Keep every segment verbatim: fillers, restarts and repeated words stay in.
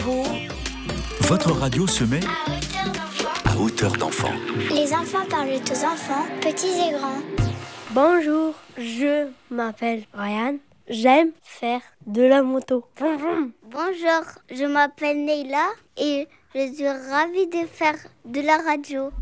Votre radio se met À hauteur d'enfant. à hauteur d'enfant. Les enfants parlent aux enfants, petits et grands. Bonjour, je m'appelle Ryan. J'aime faire de la moto. Vroom, vroom. Bonjour, je m'appelle Neila et je suis ravie de faire de la radio.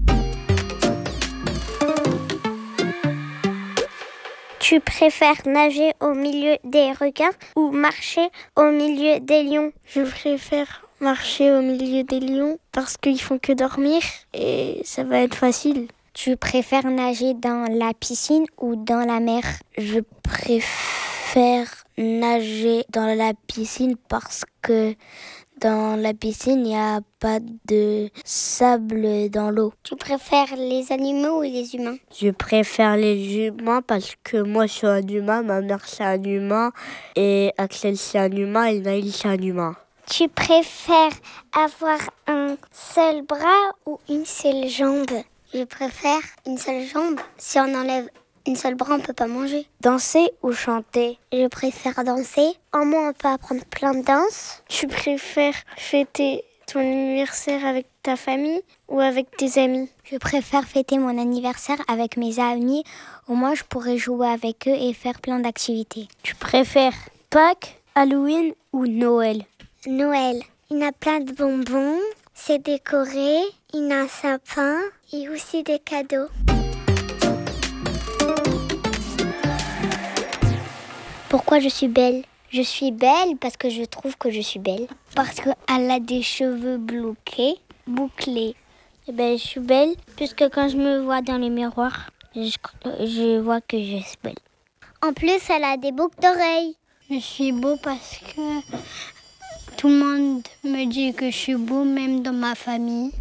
Tu préfères nager au milieu des requins ou marcher au milieu des lions? Je préfère marcher au milieu des lions parce qu'ils font que dormir et ça va être facile. Tu préfères nager dans la piscine ou dans la mer? Je préfère nager dans la piscine parce que dans la piscine, il n'y a pas de sable dans l'eau. Tu préfères les animaux ou les humains? Je préfère les humains parce que moi je suis un humain, ma mère c'est un humain et Axel c'est un humain et Naïl c'est un humain. Tu préfères avoir un seul bras ou une seule jambe? Je préfère une seule jambe. Si on enlève une seule bras, on ne peut pas manger. Danser ou chanter? Je préfère danser. En moi, on peut apprendre plein de danses. Tu préfères fêter ton anniversaire avec ta famille ou avec tes amis? Je préfère fêter mon anniversaire avec mes amis. Au moins, je pourrais jouer avec eux et faire plein d'activités. Tu préfères Pâques, Halloween ou Noël? Noël. Il y a plein de bonbons. C'est décoré. Il y a un sapin et aussi des cadeaux. Pourquoi je suis belle? Je suis belle parce que je trouve que je suis belle. Parce qu'elle a des cheveux bouclés. bouclés. Et ben, je suis belle puisque quand je me vois dans les miroirs, je, je vois que je suis belle. En plus, elle a des boucles d'oreilles. Je suis beau parce que tout le monde me dit que je suis beau, même dans ma famille.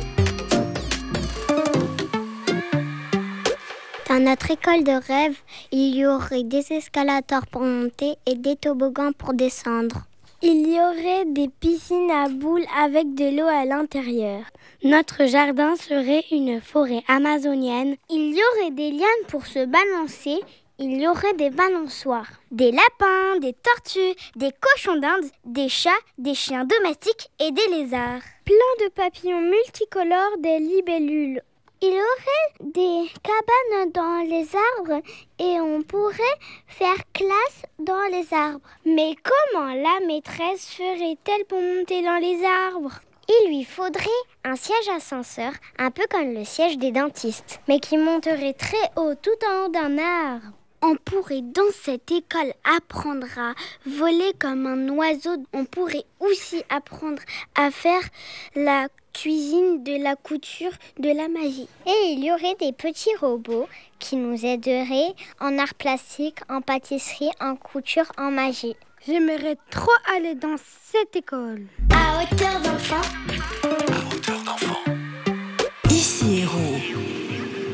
Dans notre école de rêve, il y aurait des escalators pour monter et des toboggans pour descendre. Il y aurait des piscines à boules avec de l'eau à l'intérieur. Notre jardin serait une forêt amazonienne. Il y aurait des lianes pour se balancer. Il y aurait des balançoires, des lapins, des tortues, des cochons d'Inde, des chats, des chiens domestiques et des lézards. Plein de papillons multicolores, des libellules. Il y aurait des cabanes dans les arbres et on pourrait faire classe dans les arbres. Mais comment la maîtresse ferait-elle pour monter dans les arbres? Il lui faudrait un siège ascenseur, un peu comme le siège des dentistes, mais qui monterait très haut tout en haut d'un arbre. On pourrait dans cette école apprendre à voler comme un oiseau. On pourrait aussi apprendre à faire la cuisine, de la couture, de la magie. Et il y aurait des petits robots qui nous aideraient en art plastique, en pâtisserie, en couture, en magie. J'aimerais trop aller dans cette école. À hauteur d'enfant. À hauteur d'enfant.